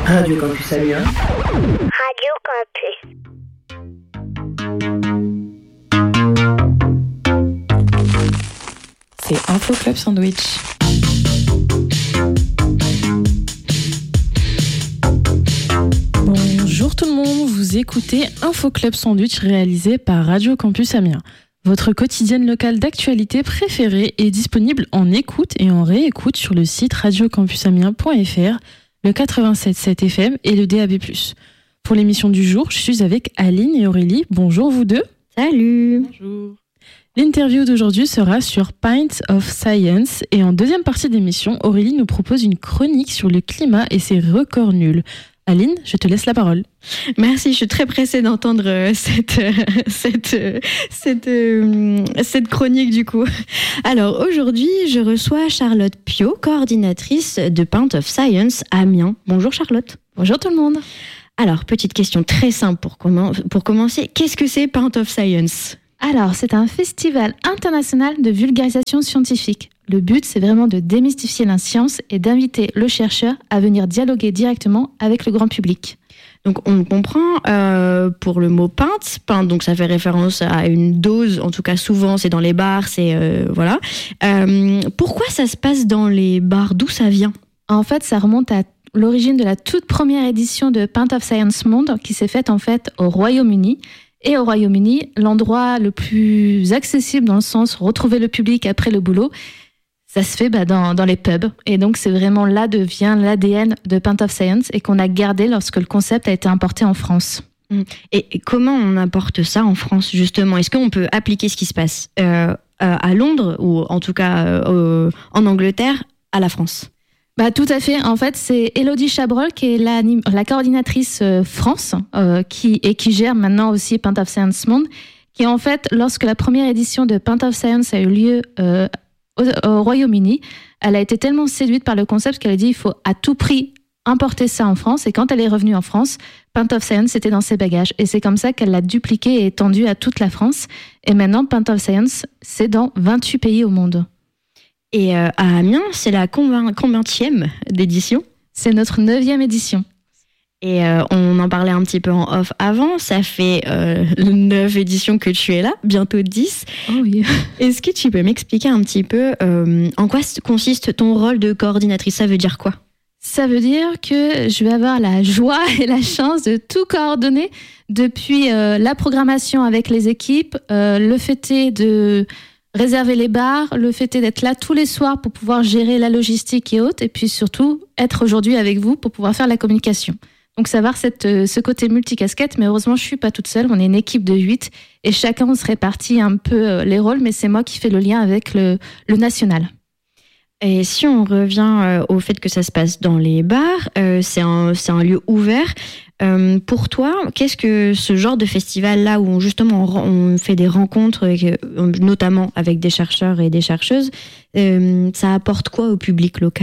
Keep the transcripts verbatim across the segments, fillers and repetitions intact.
Radio Campus Amiens. Radio Campus. C'est Info Club Sandwich. Bonjour tout le monde, vous écoutez Info Club Sandwich réalisé par Radio Campus Amiens. Votre quotidienne locale d'actualité préférée est disponible en écoute et en réécoute sur le site radio campus amiens point f r, le quatre-vingt-sept virgule sept F M et le D A B plus. Pour l'émission du jour, je suis avec Aline et Aurélie. Bonjour vous deux. Salut. Bonjour. L'interview d'aujourd'hui sera sur Pints of Science et en deuxième partie d'émission, Aurélie nous propose une chronique sur le climat et ses records nuls. Aline, je te laisse la parole. Merci, je suis très pressée d'entendre euh, cette, euh, cette, euh, cette, euh, cette chronique du coup. Alors aujourd'hui, je reçois Charlotte Piot, coordinatrice de Pint of Science à Amiens. Bonjour Charlotte. Bonjour tout le monde. Alors, petite question très simple pour, comm- pour commencer. Qu'est-ce que c'est Pint of Science ? Alors, c'est un festival international de vulgarisation scientifique. Le but, c'est vraiment de démystifier la science et d'inviter le chercheur à venir dialoguer directement avec le grand public. Donc, on comprend euh, pour le mot pinte, pinte, donc ça fait référence à une dose, en tout cas souvent c'est dans les bars, c'est euh, voilà. Euh, pourquoi ça se passe dans les bars ? D'où ça vient ? En fait, ça remonte à l'origine de la toute première édition de Pint of Science Monde qui s'est faite en fait au Royaume-Uni. Et au Royaume-Uni, l'endroit le plus accessible dans le sens retrouver le public après le boulot, ça se fait bah, dans, dans les pubs. Et donc, c'est vraiment là que vient l'A D N de Pint of Science et qu'on a gardé lorsque le concept a été importé en France. Et, et comment on apporte ça en France, justement ? Est-ce qu'on peut appliquer ce qui se passe euh, à Londres, ou en tout cas euh, en Angleterre, à la France ? Bah, tout à fait. En fait, c'est Élodie Chabrol qui est la, la coordinatrice euh, France euh, qui, et qui gère maintenant aussi Pint of Science Monde, qui en fait, lorsque la première édition de Pint of Science a eu lieu euh, au, au Royaume-Uni, elle a été tellement séduite par le concept qu'elle a dit il faut à tout prix importer ça en France. Et quand elle est revenue en France, Pint of Science était dans ses bagages. Et c'est comme ça qu'elle l'a dupliqué et étendu à toute la France. Et maintenant, Pint of Science, c'est dans vingt-huit pays au monde. Et euh, à Amiens, c'est la combienième d'édition ? C'est notre neuvième édition. Et euh, on en parlait un petit peu en off avant, ça fait euh, neuf éditions que tu es là, bientôt dix. Oh oui. Est-ce que tu peux m'expliquer un petit peu euh, en quoi consiste ton rôle de coordinatrice ? Ça veut dire quoi ? Ça veut dire que je vais avoir la joie et la chance de tout coordonner depuis euh, la programmation avec les équipes, euh, le fait est de réserver les bars, le fait est d'être là tous les soirs pour pouvoir gérer la logistique et autres, et puis surtout être aujourd'hui avec vous pour pouvoir faire la communication. Donc savoir cette, ce côté multicasquette, mais heureusement je suis pas toute seule, on est une équipe de huit et chacun on se répartit un peu les rôles, mais c'est moi qui fais le lien avec le, le national. Et si on revient euh, au fait que ça se passe dans les bars, euh, c'est, un, c'est un lieu ouvert. Euh, pour toi, qu'est-ce que ce genre de festival-là où on, justement on, on fait des rencontres, avec, notamment avec des chercheurs et des chercheuses, euh, ça apporte quoi au public local ?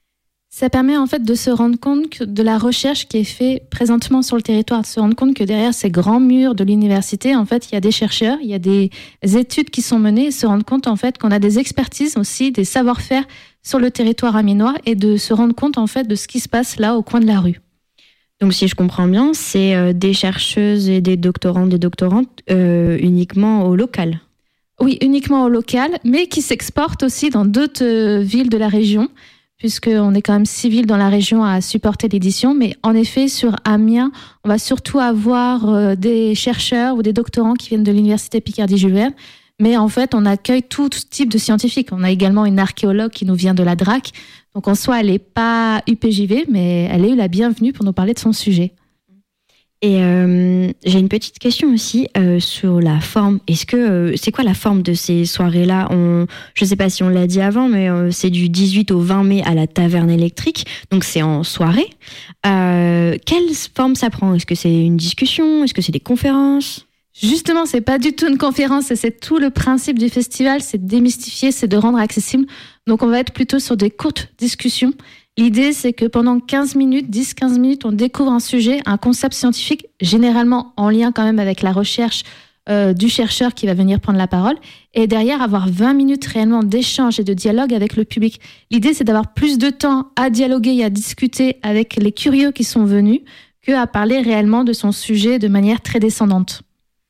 Ça permet en fait de se rendre compte que de la recherche qui est faite présentement sur le territoire, de se rendre compte que derrière ces grands murs de l'université, en fait, il y a des chercheurs, il y a des études qui sont menées, et se rendre compte en fait qu'on a des expertises aussi, des savoir-faire sur le territoire amiénois et de se rendre compte en fait de ce qui se passe là au coin de la rue. Donc si je comprends bien, c'est euh, des chercheuses et des doctorants, des doctorantes euh, uniquement au local. Oui, uniquement au local, mais qui s'exportent aussi dans d'autres euh, villes de la région, puisqu'on est quand même six villes dans la région à supporter l'édition. Mais en effet, sur Amiens, on va surtout avoir euh, des chercheurs ou des doctorants qui viennent de l'université Picardie-Jules Verne. Mais en fait, on accueille tout type de scientifiques. On a également une archéologue qui nous vient de la D R A C. Donc en soi, elle n'est pas U P J V, mais elle est eu la bienvenue pour nous parler de son sujet. Et euh, j'ai une petite question aussi euh, sur la forme. Est-ce que euh, c'est quoi la forme de ces soirées-là ? On, je ne sais pas si on l'a dit avant, mais euh, c'est du dix-huit au vingt mai à la Taverne Électrique. Donc c'est en soirée. Euh, quelle forme ça prend ? Est-ce que c'est une discussion ? Est-ce que c'est des conférences ? Justement, c'est pas du tout une conférence et c'est tout le principe du festival, c'est de démystifier, c'est de rendre accessible. Donc on va être plutôt sur des courtes discussions. L'idée, c'est que pendant quinze minutes, dix à quinze minutes, on découvre un sujet, un concept scientifique, généralement en lien quand même avec la recherche euh, du chercheur qui va venir prendre la parole, et derrière avoir vingt minutes réellement d'échange et de dialogue avec le public. L'idée, c'est d'avoir plus de temps à dialoguer et à discuter avec les curieux qui sont venus qu'à parler réellement de son sujet de manière très descendante.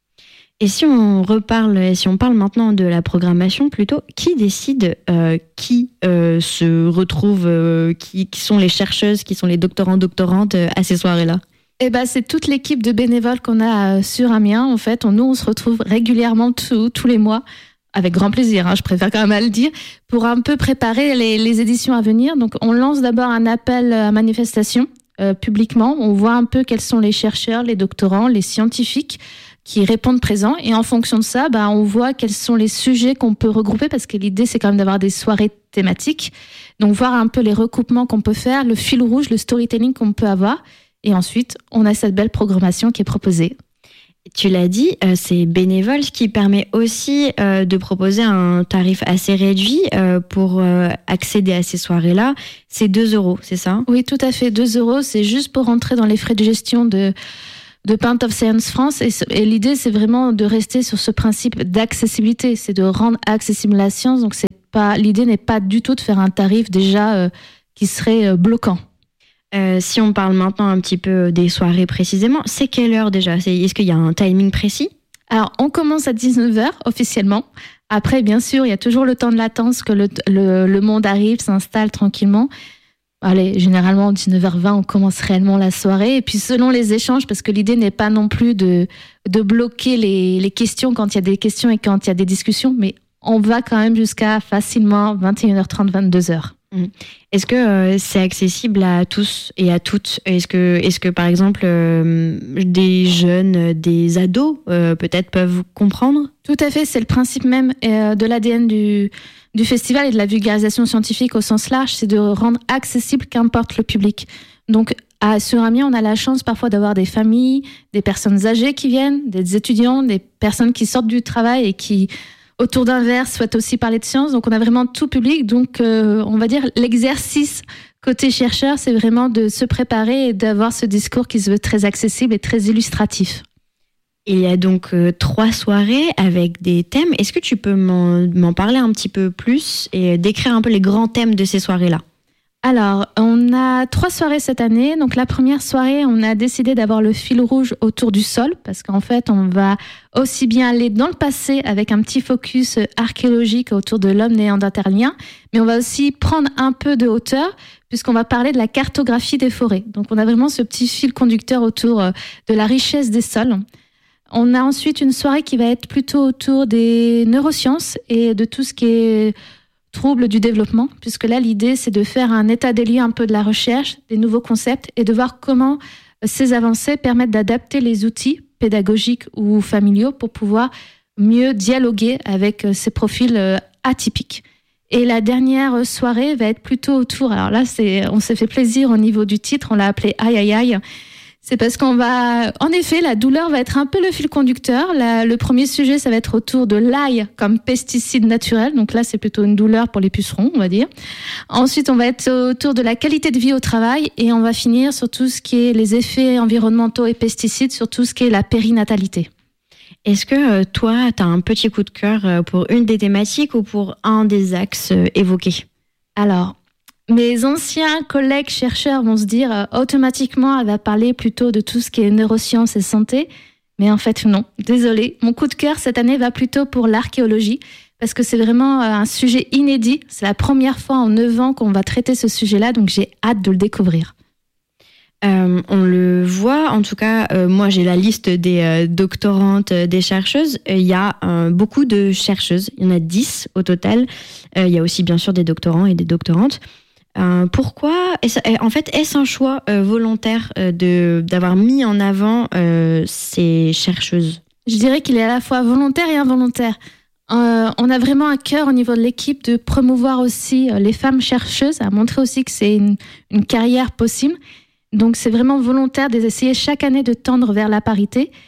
Et si on reparle, si on parle maintenant de la programmation plutôt, qui décide euh, qui euh, se retrouve, euh, qui, qui sont les chercheuses, qui sont les doctorants, doctorantes euh, à ces soirées-là? Eh ben, c'est toute l'équipe de bénévoles qu'on a sur Amiens. En fait, on, nous, on se retrouve régulièrement tout, tous les mois, avec grand plaisir, hein, je préfère quand même à le dire, pour un peu préparer les, les éditions à venir. Donc, on lance d'abord un appel à manifestation euh, publiquement. On voit un peu quels sont les chercheurs, les doctorants, les scientifiques qui répondent présents. Et en fonction de ça, bah, on voit quels sont les sujets qu'on peut regrouper, parce que l'idée, c'est quand même d'avoir des soirées thématiques. Donc, voir un peu les recoupements qu'on peut faire, le fil rouge, le storytelling qu'on peut avoir. Et ensuite, on a cette belle programmation qui est proposée. Tu l'as dit, euh, c'est bénévole, ce qui permet aussi euh, de proposer un tarif assez réduit euh, pour euh, accéder à ces soirées-là. C'est deux euros, c'est ça? Oui, tout à fait. deux euros, c'est juste pour rentrer dans les frais de gestion de... de Paint of Science France, et, et l'idée c'est vraiment de rester sur ce principe d'accessibilité, c'est de rendre accessible la science. Donc c'est pas, l'idée n'est pas du tout de faire un tarif déjà euh, qui serait euh, bloquant. Euh, si on parle maintenant un petit peu des soirées précisément, c'est quelle heure déjà? c'est, Est-ce qu'il y a un timing précis? Alors on commence à dix-neuf heures officiellement. Après bien sûr il y a toujours le temps de latence que le, le, le monde arrive, s'installe tranquillement. Allez, généralement, dix-neuf heures vingt, on commence réellement la soirée. Et puis, selon les échanges, parce que l'idée n'est pas non plus de, de bloquer les, les questions quand il y a des questions et quand il y a des discussions, mais on va quand même jusqu'à facilement vingt et une heures trente, vingt-deux heures. Est-ce que euh, c'est accessible à tous et à toutes? Est-ce que, est-ce que par exemple, euh, des jeunes, des ados, euh, peut-être peuvent comprendre? Tout à fait, c'est le principe même euh, de l'A D N du, du festival et de la vulgarisation scientifique au sens large, c'est de rendre accessible qu'importe le public. Donc, à, sur Amiens, on a la chance parfois d'avoir des familles, des personnes âgées qui viennent, des étudiants, des personnes qui sortent du travail et qui, autour d'un verre, souhaitent aussi parler de science. Donc, on a vraiment tout public. Donc, euh, on va dire l'exercice côté chercheur, c'est vraiment de se préparer et d'avoir ce discours qui se veut très accessible et très illustratif. Il y a donc euh, trois soirées avec des thèmes. Est-ce que tu peux m'en, m'en parler un petit peu plus et décrire un peu les grands thèmes de ces soirées-là? Alors, on a trois soirées cette année. Donc, la première soirée, on a décidé d'avoir le fil rouge autour du sol, parce qu'en fait, on va aussi bien aller dans le passé avec un petit focus archéologique autour de l'homme néandertalien, mais on va aussi prendre un peu de hauteur, puisqu'on va parler de la cartographie des forêts. Donc, on a vraiment ce petit fil conducteur autour de la richesse des sols. On a ensuite une soirée qui va être plutôt autour des neurosciences et de tout ce qui est troubles du développement, puisque là, l'idée, c'est de faire un état des lieux un peu de la recherche, des nouveaux concepts, et de voir comment ces avancées permettent d'adapter les outils pédagogiques ou familiaux pour pouvoir mieux dialoguer avec ces profils atypiques. Et la dernière soirée va être plutôt autour, alors là, c'est, on s'est fait plaisir au niveau du titre, on l'a appelé « Aïe, aïe, aïe ». C'est parce qu'on va, en effet, la douleur va être un peu le fil conducteur. La, le premier sujet, ça va être autour de l'ail comme pesticide naturel. Donc là, c'est plutôt une douleur pour les pucerons, on va dire. Ensuite, on va être autour de la qualité de vie au travail et on va finir sur tout ce qui est les effets environnementaux et pesticides, sur tout ce qui est la périnatalité. Est-ce que euh, toi, tu as un petit coup de cœur pour une des thématiques ou pour un des axes euh, évoqués? Alors, mes anciens collègues chercheurs vont se dire euh, automatiquement, elle va parler plutôt de tout ce qui est neurosciences et santé. Mais en fait, non. Désolée. Mon coup de cœur cette année va plutôt pour l'archéologie parce que c'est vraiment euh, un sujet inédit. C'est la première fois en neuf ans qu'on va traiter ce sujet-là, donc j'ai hâte de le découvrir. Euh, on le voit, en tout cas, euh, moi j'ai la liste des euh, doctorantes, euh, des chercheuses. Il y a euh, beaucoup de chercheuses, il y en a dix au total. Euh, il y a aussi bien sûr des doctorants et des doctorantes. Euh, pourquoi est-ce, en fait, est-ce un choix euh, volontaire euh, de, d'avoir mis en avant euh, ces chercheuses? Je dirais qu'il est à la fois volontaire et involontaire. Euh, on a vraiment un cœur au niveau de l'équipe de promouvoir aussi euh, les femmes chercheuses, à montrer aussi que c'est une, une carrière possible. Donc c'est vraiment volontaire d'essayer chaque année de tendre vers la parité.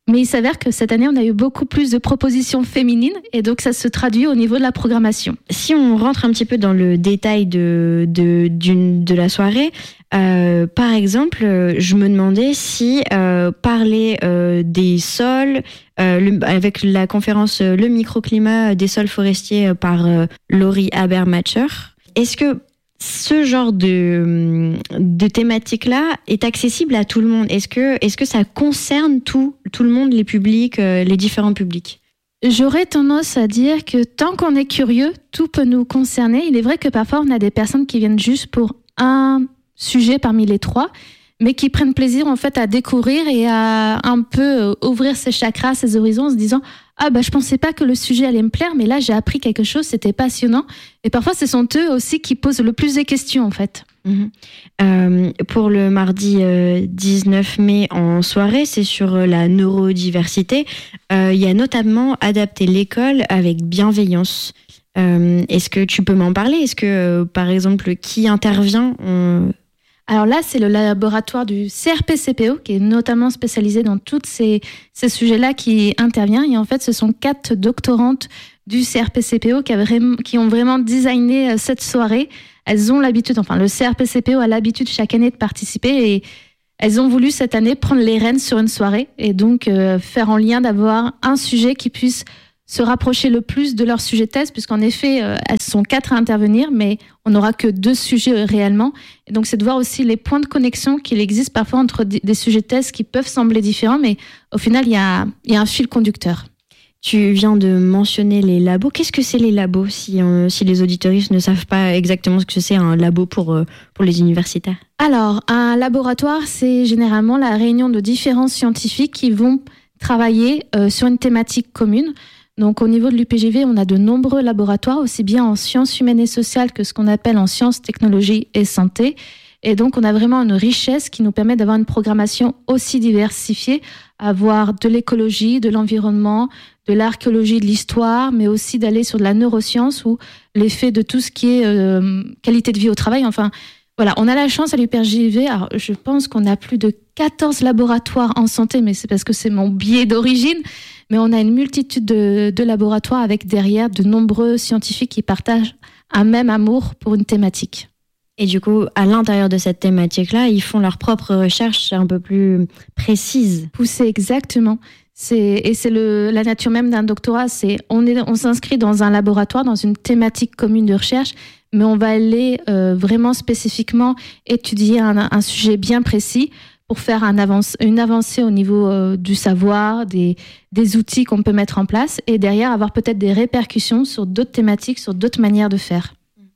Mais il s'avère que cette année, on a eu beaucoup plus de propositions féminines et donc ça se traduit au niveau de la programmation. Si on rentre un petit peu dans le détail de, de, d'une, de la soirée, euh, par exemple, je me demandais si euh, parler euh, des sols, euh, le, avec la conférence euh, Le microclimat des sols forestiers par euh, Laurie Habermacher, est-ce que ce genre de, de thématique-là est accessible à tout le monde? Est-ce que, est-ce que ça concerne tout, tout le monde, les publics, euh, les différents publics? J'aurais tendance à dire que tant qu'on est curieux, tout peut nous concerner. Il est vrai que parfois, on a des personnes qui viennent juste pour un sujet parmi les trois, mais qui prennent plaisir en fait à découvrir et à un peu ouvrir ses chakras, ses horizons, en se disant « Ah bah je pensais pas que le sujet allait me plaire, mais là j'ai appris quelque chose, c'était passionnant. » Et parfois, ce sont eux aussi qui posent le plus de questions en fait. Mmh. Euh, pour le mardi euh, dix-neuf mai en soirée, c'est sur la neurodiversité. Euh, il y a notamment Adapter l'école avec bienveillance. Euh, est-ce que tu peux m'en parler? Est-ce que, euh, par exemple, qui intervient? on... Alors là, c'est le laboratoire du C R P C P O qui est notamment spécialisé dans tous ces, ces sujets-là qui intervient. Et en fait, ce sont quatre doctorantes du C R P C P O qui, a vraiment, qui ont vraiment designé cette soirée. Elles ont l'habitude, enfin le C R P C P O a l'habitude chaque année de participer et elles ont voulu cette année prendre les rênes sur une soirée et donc euh, faire en lien d'avoir un sujet qui puisse se rapprocher le plus de leur sujet de thèse, puisqu'en effet, euh, elles sont quatre à intervenir, mais on n'aura que deux sujets euh, réellement. Et donc, c'est de voir aussi les points de connexion qu'il existe parfois entre d- des sujets de thèse qui peuvent sembler différents, mais au final, il y a, y a un fil conducteur. Tu viens de mentionner les labos. Qu'est-ce que c'est les labos, si, on, si les auditeuristes ne savent pas exactement ce que c'est un labo pour, euh, pour les universitaires? Alors, un laboratoire, c'est généralement la réunion de différents scientifiques qui vont travailler euh, sur une thématique commune. Donc, au niveau de l'U P J V, on a de nombreux laboratoires, aussi bien en sciences humaines et sociales que ce qu'on appelle en sciences, technologies et santé. Et donc, on a vraiment une richesse qui nous permet d'avoir une programmation aussi diversifiée, avoir de l'écologie, de l'environnement, de l'archéologie, de l'histoire, mais aussi d'aller sur de la neuroscience ou l'effet de tout ce qui est euh, qualité de vie au travail. Enfin, voilà, on a la chance à l'U P J V. Alors, je pense qu'on a plus de quatorze laboratoires en santé, mais c'est parce que c'est mon biais d'origine. Mais on a une multitude de, de laboratoires avec derrière de nombreux scientifiques qui partagent un même amour pour une thématique. Et du coup, à l'intérieur de cette thématique-là, ils font leurs propres recherches un peu plus précises. Poussées, exactement. C'est, et c'est le, la nature même d'un doctorat. C'est, on, est, on s'inscrit dans un laboratoire, dans une thématique commune de recherche, mais on va aller euh, vraiment spécifiquement étudier un, un sujet bien précis pour faire un avance, une avancée au niveau euh, du savoir, des, des outils qu'on peut mettre en place et derrière avoir peut-être des répercussions sur d'autres thématiques, sur d'autres manières de faire.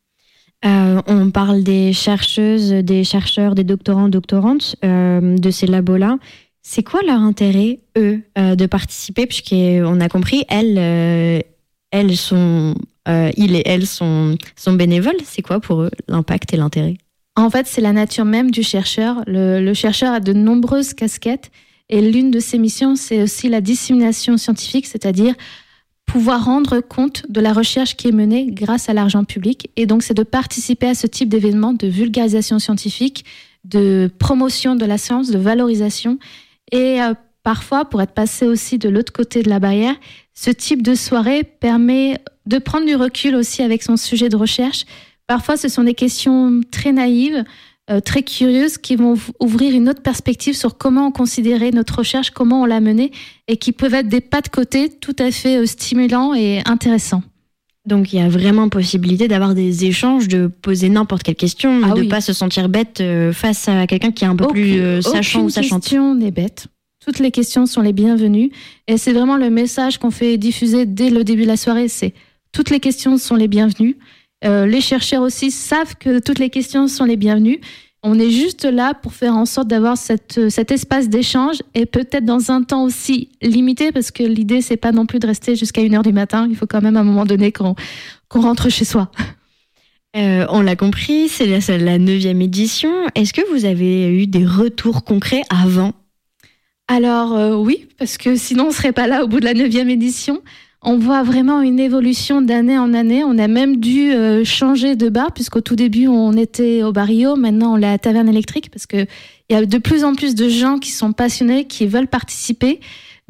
Euh, on parle des chercheuses, des chercheurs, des doctorants, doctorantes euh, de ces labos-là. C'est quoi leur intérêt, eux, euh, de participer? Puisqu'on a compris, elles, euh, elles sont, euh, ils et elles sont, sont bénévoles. C'est quoi pour eux l'impact et l'intérêt? En fait, c'est la nature même du chercheur. Le, le chercheur a de nombreuses casquettes et l'une de ses missions, c'est aussi la dissémination scientifique, c'est-à-dire pouvoir rendre compte de la recherche qui est menée grâce à l'argent public. Et donc, c'est de participer à ce type d'événement de vulgarisation scientifique, de promotion de la science, de valorisation. Et euh, parfois, pour être passé aussi de l'autre côté de la barrière, ce type de soirée permet de prendre du recul aussi avec son sujet de recherche. Parfois, ce sont des questions très naïves, euh, très curieuses, qui vont ouvrir une autre perspective sur comment on considérait notre recherche, comment on l'a menée, et qui peuvent être des pas de côté tout à fait euh, stimulants et intéressants. Donc, il y a vraiment possibilité d'avoir des échanges, de poser n'importe quelle question, ah de ne oui. pas se sentir bête euh, face à quelqu'un qui est un peu aucune, plus euh, sachant ou sachante. Aucune question n'est bête. Toutes les questions sont les bienvenues. Et c'est vraiment le message qu'on fait diffuser dès le début de la soirée, c'est toutes les questions sont les bienvenues. Euh, les chercheurs aussi savent que toutes les questions sont les bienvenues. On est juste là pour faire en sorte d'avoir cette, cet espace d'échange et peut-être dans un temps aussi limité, parce que l'idée, c'est pas non plus de rester jusqu'à une heure du matin. Il faut quand même à un moment donné qu'on, qu'on rentre chez soi. Euh, on l'a compris, c'est la, c'est la neuvième édition. Est-ce que vous avez eu des retours concrets avant? Alors euh, oui, parce que sinon on ne serait pas là au bout de la neuvième édition. On voit vraiment une évolution d'année en année. On a même dû euh, changer de bar, puisqu'au tout début, on était au Barrio. Maintenant, on est à Taverne Électrique, parce qu'il y a de plus en plus de gens qui sont passionnés, qui veulent participer.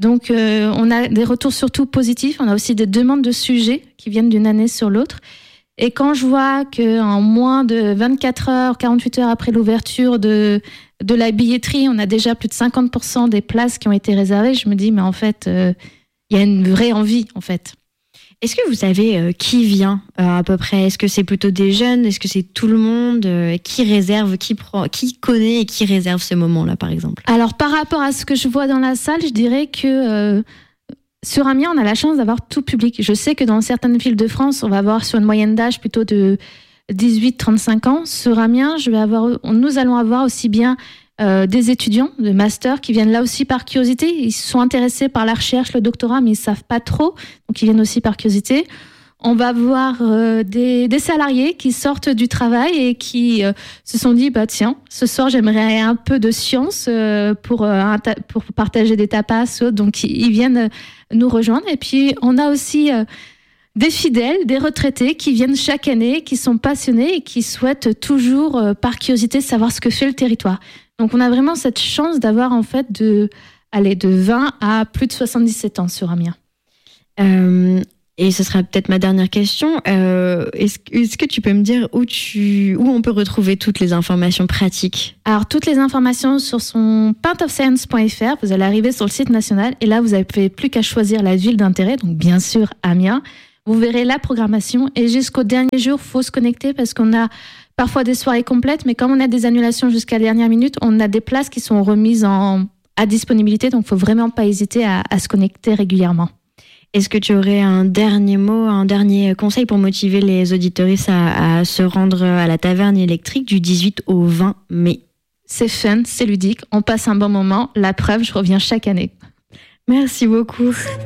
Donc, euh, on a des retours surtout positifs. On a aussi des demandes de sujets qui viennent d'une année sur l'autre. Et quand je vois qu'en moins de vingt-quatre heures, quarante-huit heures après l'ouverture de, de la billetterie, on a déjà plus de cinquante pour cent des places qui ont été réservées, je me dis, mais en fait, euh, il y a une vraie envie, en fait. Est-ce que vous savez euh, qui vient euh, à peu près? Est-ce que c'est plutôt des jeunes? Est-ce que c'est tout le monde? euh, Qui réserve, qui, prend, qui connaît et qui réserve ce moment-là, par exemple? Alors, par rapport à ce que je vois dans la salle, je dirais que euh, sur Amiens, on a la chance d'avoir tout public. Je sais que dans certaines villes de France, on va avoir sur une moyenne d'âge plutôt de dix-huit à trente-cinq ans. Sur Amiens, je vais avoir, nous allons avoir aussi bien euh, des étudiants de master qui viennent là aussi par curiosité. Ils sont intéressés par la recherche, le doctorat, mais ils ne savent pas trop. Donc, ils viennent aussi par curiosité. On va voir euh, des, des salariés qui sortent du travail et qui euh, se sont dit, bah, tiens, ce soir, j'aimerais un peu de science euh, pour, euh, un ta- pour partager des tapas. Donc, ils viennent nous rejoindre. Et puis, on a aussi euh, des fidèles, des retraités qui viennent chaque année, qui sont passionnés et qui souhaitent toujours, euh, par curiosité, savoir ce que fait le territoire. Donc, on a vraiment cette chance d'avoir, en fait, de, allez, de vingt à plus de soixante-dix-sept ans sur Amiens. Euh, et ce sera peut-être ma dernière question. Euh, est-ce, est-ce que tu peux me dire où, tu, où on peut retrouver toutes les informations pratiques? Alors, toutes les informations sur son pint of science point f r, vous allez arriver sur le site national et là, vous n'avez plus qu'à choisir la ville d'intérêt, donc bien sûr Amiens. Vous verrez la programmation et jusqu'au dernier jour, il faut se connecter parce qu'on a parfois des soirées complètes, mais comme on a des annulations jusqu'à la dernière minute, on a des places qui sont remises en, à disponibilité, donc il ne faut vraiment pas hésiter à, à se connecter régulièrement. Est-ce que tu aurais un dernier mot, un dernier conseil pour motiver les auditoristes à, à se rendre à la taverne électrique du dix-huit au vingt mai? C'est fun, c'est ludique, on passe un bon moment. La preuve, je reviens chaque année. Merci beaucoup.